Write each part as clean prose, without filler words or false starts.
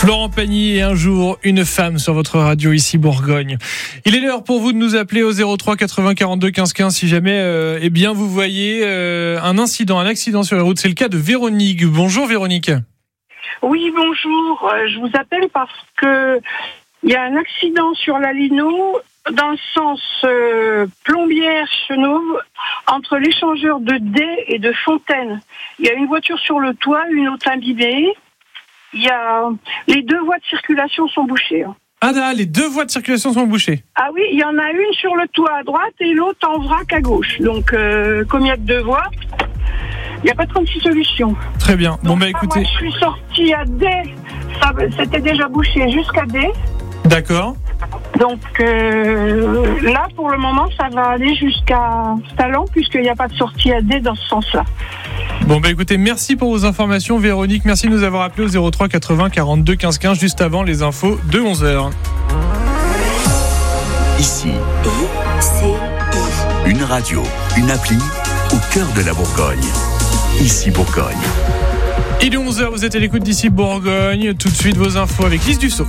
Florent Pagny et un jour, une femme sur votre radio ici Bourgogne. Il est l'heure pour vous de nous appeler au 03 80 42 15 15 si jamais vous voyez un accident sur les routes. C'est le cas de Véronique. Bonjour Véronique. Oui, bonjour. Je vous appelle parce que il y a un accident sur la Lino dans le sens Plombières-Chenauve entre l'échangeur de Day et de Fontaine. Il y a une voiture sur le toit, une autre imbibée. Les deux voies de circulation sont bouchées. Ah là, les deux voies de circulation sont bouchées. Ah oui, il y en a une sur le toit à droite et l'autre en vrac à gauche. Donc, comme il y a que deux voies, il n'y a pas 36 solutions. Très bien. Donc, écoutez. Moi, je suis sortie à Day, c'était déjà bouché jusqu'à Day. D'accord. Donc là, pour le moment, ça va aller jusqu'à Talent, puisqu'il n'y a pas de sortie à Day dans ce sens-là. Écoutez, merci pour vos informations Véronique. Merci de nous avoir appelé au 03 80 42 15 15 juste avant les infos de 11h. Ici, une radio, une appli au cœur de la Bourgogne. Ici Bourgogne. Il est 11h, vous êtes à l'écoute d'ici Bourgogne. Tout de suite vos infos avec Lise Dussault.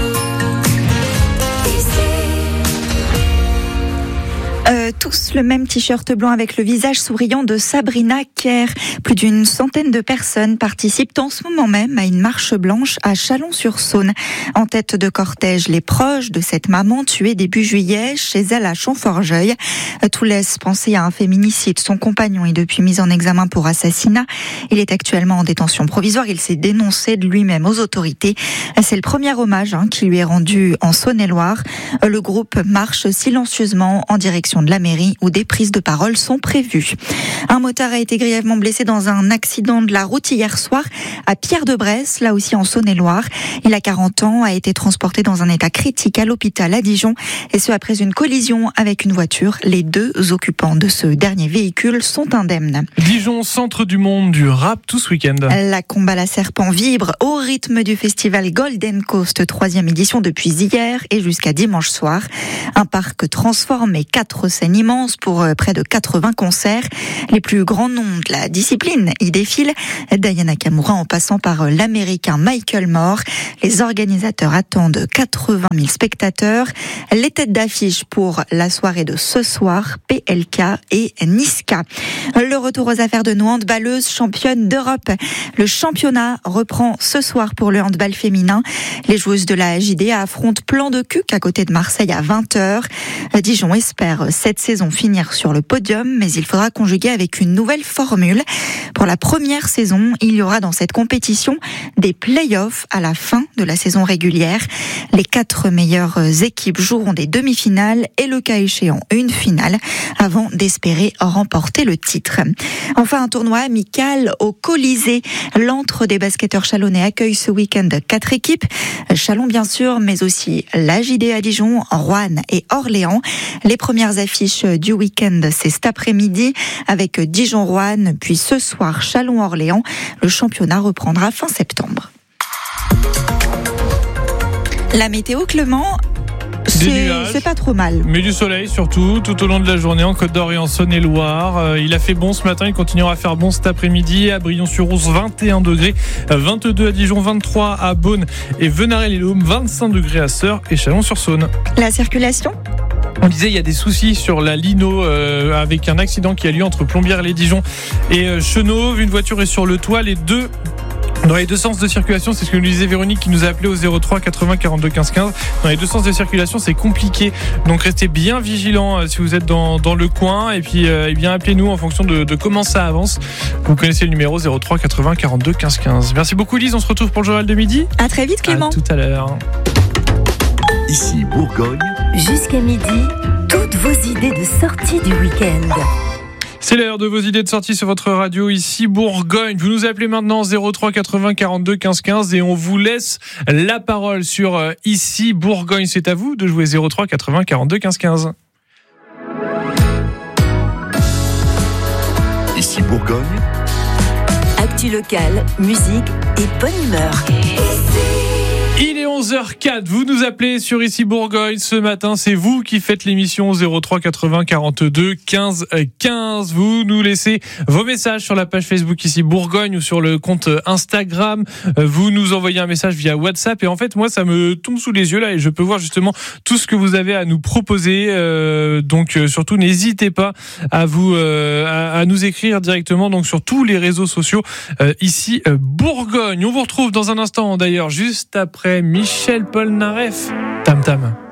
Tous le même t-shirt blanc avec le visage souriant de Sabrina Kerr. Plus d'une centaine de personnes participent en ce moment même à une marche blanche à Chalon-sur-Saône. En tête de cortège, les proches de cette maman tuée début juillet chez elle à Champforgeuil. Tout laisse penser à un féminicide. Son compagnon est depuis mis en examen pour assassinat. Il est actuellement en détention provisoire. Il s'est dénoncé de lui-même aux autorités. C'est le premier hommage qui lui est rendu en Saône-et-Loire. Le groupe marche silencieusement en direction de la mairie où des prises de parole sont prévues. Un motard a été grièvement blessé dans un accident de la route hier soir à Pierre-de-Bresse, là aussi en Saône-et-Loire. Il a 40 ans, a été transporté dans un état critique à l'hôpital à Dijon, et ce après une collision avec une voiture. Les deux occupants de ce dernier véhicule sont indemnes. Dijon, centre du monde du rap tout ce week-end. La Combe à la Serpent vibre au rythme du festival Golden Coast, 3e édition depuis hier et jusqu'à dimanche soir. Un parc transformé, 4 scènes immenses pour près de 80 concerts. Les plus grands noms de la discipline y défilent. D'Aya Nakamura en passant par l'américain Michael Moore. Les organisateurs attendent 80 000 spectateurs. Les têtes d'affiche pour la soirée de ce soir, PLK et Niska. Le retour aux affaires de nos handballeuses championnes d'Europe. Le championnat reprend ce soir pour le handball féminin. Les joueuses de la JDA affrontent Plan de Cuc à côté de Marseille à 20h. Dijon espère cette saison finir sur le podium, mais il faudra conjuguer avec une nouvelle formule. Pour la première saison, il y aura dans cette compétition des play-offs à la fin de la saison régulière. Les 4 meilleures équipes joueront des demi-finales et le cas échéant une finale avant d'espérer remporter le titre. Enfin, un tournoi amical au Colisée. L'antre des basketteurs chalonnais accueille ce week-end 4 équipes. Chalon bien sûr, mais aussi la JDA Dijon, Roanne et Orléans. Les premières affiches du week-end, c'est cet après-midi avec Dijon-Roanne, puis ce soir Chalon-Orléans. Le championnat reprendra fin septembre. La météo, Clément, c'est pas trop mal. Mais du soleil surtout, tout au long de la journée en Côte d'Or et en Saône-et-Loire. Il a fait bon ce matin, il continuera à faire bon cet après-midi. À Brillon-sur-Ouse, 21 degrés, 22 à Dijon, 23 à Beaune et Venarel-les-Laumes, 25 degrés à Sœurs et Chalon-sur-Saône. La circulation ? On disait il y a des soucis sur la Lino avec un accident qui a lieu entre Plombières-les-Dijon et Chenauve. Une voiture est sur le toit, dans les deux sens de circulation, c'est ce que nous disait Véronique qui nous a appelé au 03 80 42 15 15. Dans les deux sens de circulation, c'est compliqué. Donc restez bien vigilants si vous êtes dans le coin. Et puis appelez-nous en fonction de comment ça avance. Vous connaissez le numéro 03 80 42 15 15. Merci beaucoup Lise, on se retrouve pour le journal de midi. À très vite Clément. À tout à l'heure. Ici Bourgogne. Jusqu'à midi, toutes vos idées de sortie du week-end. C'est l'heure de vos idées de sortie sur votre radio ici Bourgogne. Vous nous appelez maintenant 03 80 42 15 15 et on vous laisse la parole sur ici Bourgogne. C'est à vous de jouer 03 80 42 15 15. Ici Bourgogne. Actu locale, musique et bonne humeur. Il est 11h04, vous nous appelez sur Ici Bourgogne ce matin, c'est vous qui faites l'émission 03 80 42 15 15. Vous nous laissez vos messages sur la page Facebook Ici Bourgogne ou sur le compte Instagram. Vous nous envoyez un message via WhatsApp et en fait moi ça me tombe sous les yeux là et je peux voir justement tout ce que vous avez à nous proposer. Donc surtout n'hésitez pas à vous à nous écrire directement donc sur tous les réseaux sociaux Ici Bourgogne. On vous retrouve dans un instant d'ailleurs juste après Michel Polnareff. Tam Tam.